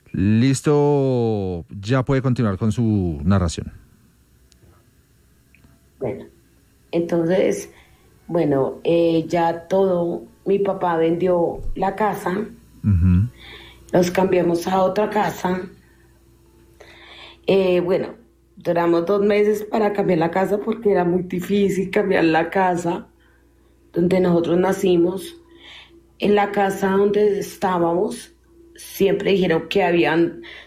Listo, ya puede continuar con su narración. Bueno, entonces, bueno, ya todo, mi papá vendió la casa, Ujú. nos cambiamos a otra casa. Bueno, duramos 2 meses para cambiar la casa porque era muy difícil cambiar la casa donde nosotros nacimos. En la casa donde estábamos, siempre dijeron que habían